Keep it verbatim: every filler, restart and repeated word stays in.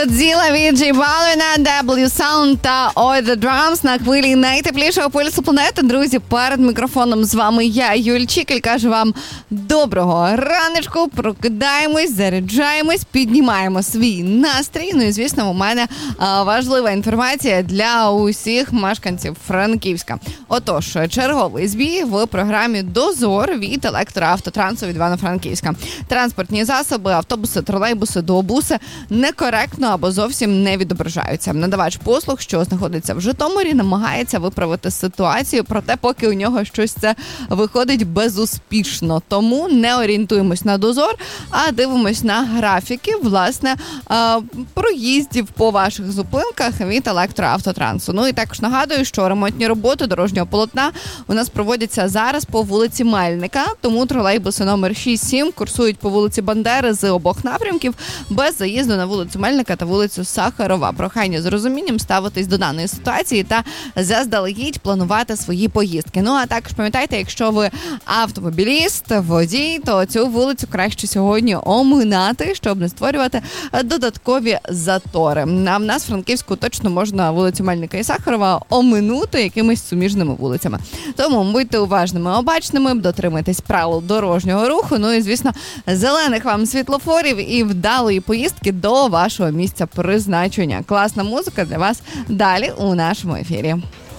Godzilla від Джей Балвіна, дабл ю Sound та Oi The Drums на хвилі найтеплішого пульсу планети. Друзі, перед мікрофоном з вами я, Юль Чікель, кажу вам доброго раночку, прокидаємось, заряджаємось, піднімаємо свій настрій. Ну і, звісно, у мене а, важлива інформація для усіх мешканців Франківська. Отож, черговий збій в програмі «Дозор» від електроавтотрансу від Івано-Франківська. Транспортні засоби, автобуси, тролейбуси, дообуси некоректно або зовсім не відображаються. Надавач послуг, що знаходиться в Житомирі, намагається виправити ситуацію, проте поки у нього щось це виходить безуспішно. Тому не орієнтуємось на дозор, а дивимось на графіки, власне, проїздів по ваших зупинках від електроавтотрансу. Ну і також нагадую, що ремонтні роботи дорожнього полотна у нас проводяться зараз по вулиці Мельника, тому тролейбуси номер шість сім курсують по вулиці Бандери з обох напрямків без заїзду на вулицю Мельника та вулицю Сахарова. Прохання з розумінням ставитись до даної ситуації та заздалегідь планувати свої поїздки. Ну а також пам'ятайте, якщо ви автомобіліст, водій, то цю вулицю краще сьогодні оминати, щоб не створювати додаткові затори. А в нас в Франківську точно можна вулицю Мельника і Сахарова оминути якимись суміжними вулицями. Тому будьте уважними, обачними, дотримуйтесь правил дорожнього руху, ну і, звісно, зелених вам світлофорів і вдалої поїздки до вашого місця призначення. Класна музика для вас далі у нашому ефірі.